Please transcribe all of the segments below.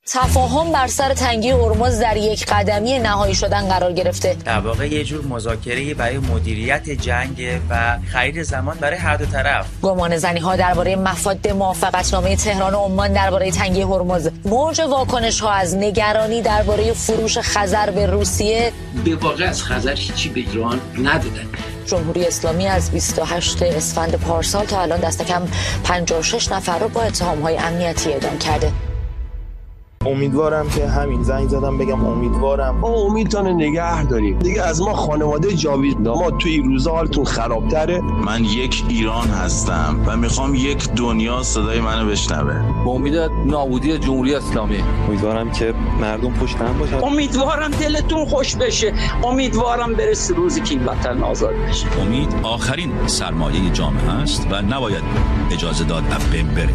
تفاهم بر سر تنگی هرمز در یک قدمی نهایی شدن قرار گرفته. در واقع یه جور مذاکره برای مدیریت جنگ و خرید زمان برای هر دو طرف. گمانه‌زنی‌ها درباره مفاد موافقتنامه تهران و عمان درباره تنگی هرمز، موج واکنش‌ها از نگرانی درباره فروش خزر به روسیه. به واقع از خزر هیچی به ایران ندادن. جمهوری اسلامی از 28 اسفند پارسال تا الان دست کم 56 نفر رو با اتهام‌های امنیتی اعدام کرده. امیدوارم که همین زنگ زدم بگم امیدوارم امیدتون نگه داریم دیگه. از ما خانواده جاوید ما توی این روزا حالتون خرابتره. من یک ایران هستم و میخوام یک دنیا صدای منو بشنوه. با امید نابودی جمهوری اسلامی. امیدوارم که مردم پشت هم باشن. امیدوارم دلتون خوش بشه. امیدوارم برسه روزی که این وطن آزاد بشه. امید آخرین سرمایه جامعه است و نباید اجازه داد از بین بره.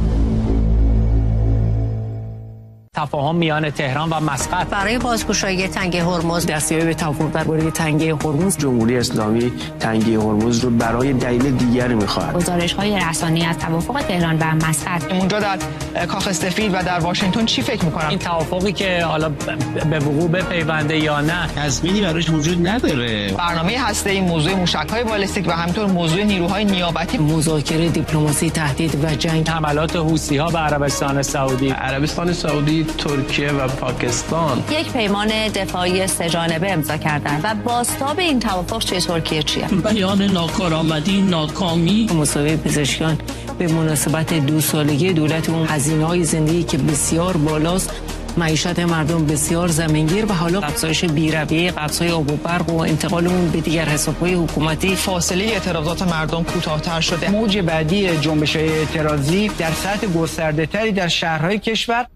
تفاهم میان تهران و مسقط برای بازگشایی تنگه هرمز، دستیابی به توافق درباره تنگه هرمز. جمهوری اسلامی تنگه هرمز رو برای دلیل دیگری می‌خواهد. گزارش‌های رسانه‌ای از توافق تهران و مسقط. اونجا در کاخ سفید و در واشنگتن چی فکر می‌کنن؟ این توافقی که حالا به وقوع بپیونده یا نه، تضمینی براش وجود نداره. برنامه هسته‌ای، موضوع موشک‌های بالستیک و همینطور موضوع نیروهای نیابتی، مذاکره، دیپلماسی، تهدید و جنگ، حملات حوثی‌ها به عربستان سعودی، ترکیه و پاکستان یک پیمان دفاعی سه‌جانبه امضا کردند و بازتاب این توافق چه ترکیه چیه؟ بیان ناکارآمدی، ناکامی. مسابقه پزشکیان به مناسبت 2 سالگی دولت اون، هزینه‌های زندگی که بسیار بالاست، معیشت مردم بسیار زمینگیر و حالا افزایش بی‌رویه قبض‌های آب و برق و انتقال اون به دیگر حساب‌های حکومتی. فاصله اعتراضات مردم کوتاه‌تر شده. موج بعدی جنبش‌های اعتراضی در سطح گسترده‌تری در شهرهای کشور.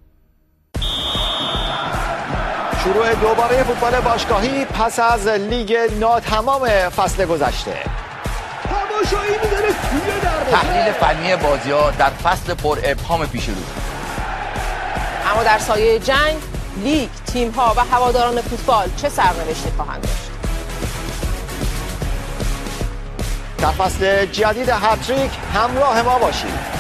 شروع دوباره فوتبال باشگاهی پس از لیگ ناتمام فصل گذشته. تماشایی می‌داره توی دروازه. تحلیل فنی بازی‌ها در فصل پر ابهام پیش رو. اما در سایه جنگ، لیگ، تیم‌ها و هواداران فوتبال چه سرنوشتی خواهند داشت؟ در فصل جدید هتریک همراه ما باشید.